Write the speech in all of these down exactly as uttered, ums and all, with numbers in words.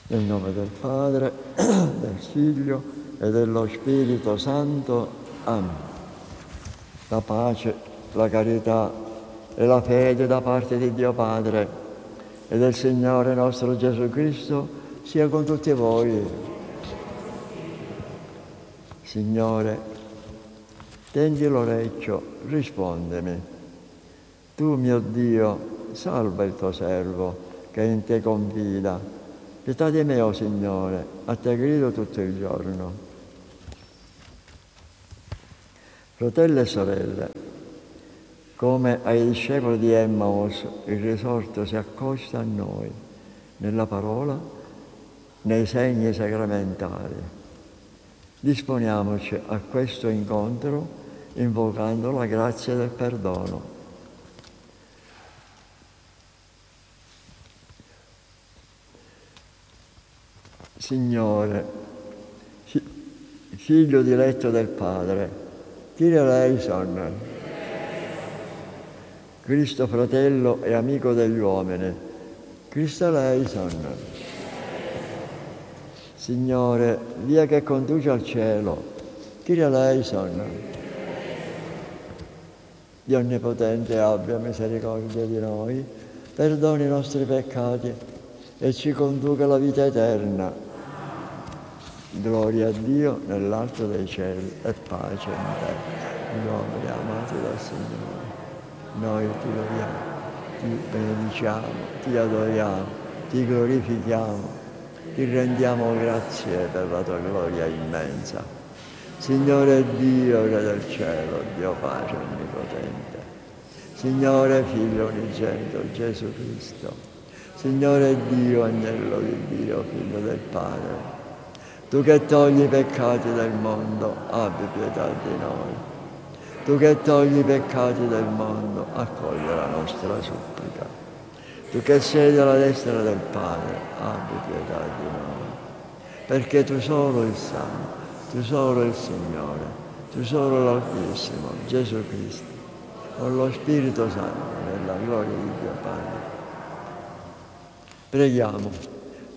Nel nome del Padre, del Figlio e dello Spirito Santo. Amen. La pace, la carità e la fede da parte di Dio Padre e del Signore nostro Gesù Cristo sia con tutti voi. Signore, tendi l'orecchio, rispondemi. Tu, mio Dio, salva il tuo servo che in te confida. Pietà di me, o Signore, a te grido tutto il giorno. Fratelli e sorelle, come ai discepoli di Emmaus, il risorto si accosta a noi, nella parola, nei segni sacramentali. Disponiamoci a questo incontro invocando la grazia del perdono. Signore, figlio diletto del Padre, tira lei sonno. Cristo fratello e amico degli uomini, Cristo lei sonno. Signore, via che conduce al cielo, tira lei sonno. Dio Onnipotente abbia misericordia di noi, perdoni i nostri peccati e ci conduca alla vita eterna. Gloria a Dio nell'alto dei cieli e pace in terra. Gli uomini amati dal Signore. Noi ti loviamo, ti benediciamo, ti adoriamo, ti glorifichiamo, ti rendiamo grazie per la tua gloria immensa. Signore Dio, Re del cielo, Dio Padre Onnipotente. Signore Figlio unigenito, Gesù Cristo. Signore Dio, Agnello di Dio, Figlio del Padre. Tu che togli i peccati del mondo, abbi pietà di noi. Tu che togli i peccati del mondo, accogli la nostra supplica. Tu che siedi alla destra del Padre, abbi pietà di noi. Perché tu solo il Santo, tu solo il Signore, tu solo l'Altissimo, Gesù Cristo, con lo Spirito Santo, nella gloria di Dio Padre. Preghiamo.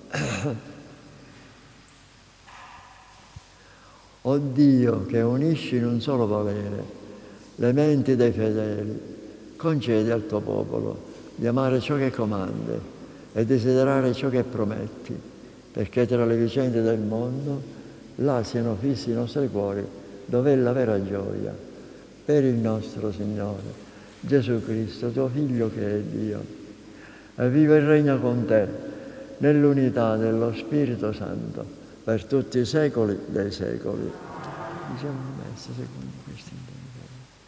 O Dio, che unisci in un solo volere le menti dei fedeli, concedi al tuo popolo di amare ciò che comandi e desiderare ciò che prometti, perché tra le vicende del mondo là siano fissi i nostri cuori, dove è la vera gioia. Per il nostro Signore, Gesù Cristo, tuo Figlio che è Dio, e vive e regna con te, nell'unità dello Spirito Santo, per tutti i secoli dei secoli. Diciamo una messa secondo questo intento.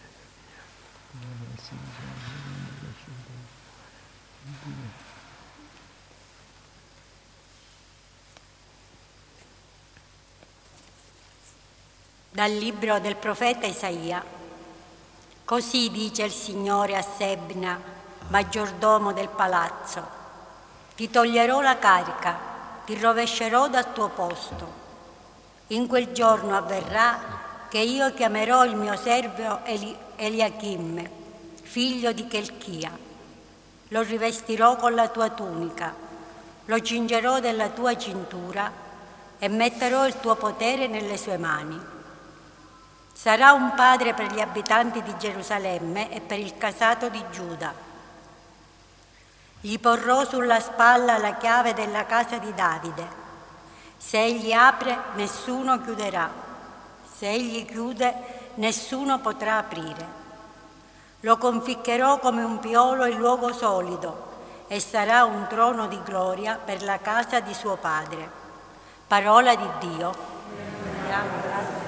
Dal libro del profeta Isaia. Così dice il Signore a Sebna, maggiordomo del palazzo: ti toglierò la carica, ti rovescerò dal tuo posto. In quel giorno avverrà che io chiamerò il mio servo Eli- Eliachim, figlio di Chelchia. Lo rivestirò con la tua tunica, lo cingerò della tua cintura e metterò il tuo potere nelle sue mani. Sarà un padre per gli abitanti di Gerusalemme e per il casato di Giuda. Gli porrò sulla spalla la chiave della casa di Davide. Se egli apre, nessuno chiuderà. Se egli chiude, nessuno potrà aprire. Lo conficcherò come un piolo in luogo solido e sarà un trono di gloria per la casa di suo padre. Parola di Dio. Grazie.